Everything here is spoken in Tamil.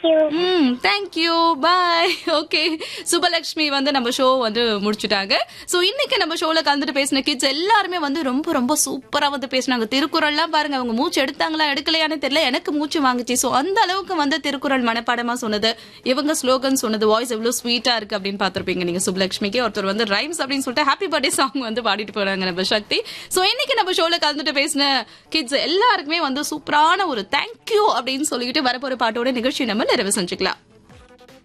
You. Thank you bye. Okay, Subalakshmi வந்து நம்ம ஷோ வந்து முடிச்சுட்டாங்க. சோ இன்னைக்கு நம்ம ஷோல கலந்துட்டு பேசின கிட்ஸ் எல்லாருமே வந்து ரொம்ப ரொம்ப சூப்பரா வந்து பேசினாங்க. திருக்குறள்லாம் பாருங்க, அவங்க மூச்சு எடுத்தாங்களா எடுக்கலையானே தெரியல, எனக்கு மூச்சு வாங்குச்சு. சோ அந்த அளவுக்கு வந்து திருக்குறள் மனப்பாடமா சொன்னது, இவங்க ஸ்லோகன் சொன்னது, வாய்ஸ் எவ்வளவு ஸ்வீட்டா இருக்கு அப்படின்னு பாத்திருப்பீங்க நீங்க. சுபலட்சுமிக்கு ஒருத்தர் வந்து ரைம்ஸ் அப்படின்னு சொல்லிட்டு ஹாப்பி பர்த்டே சாங் வந்து பாடிட்டு போறாங்க நம்ம சக்தி. சோ இன்னைக்கு நம்ம ஷோல கலந்துட்டு பேசின கிட்ஸ் எல்லாருக்குமே வந்து சூப்பரான ஒரு தேங்க்யூ அப்படின்னு சொல்லிட்டு வரப்போற பாட்டோட நிகழ்ச்சி நம்ம நிறைவு செஞ்சுக்கலாம்.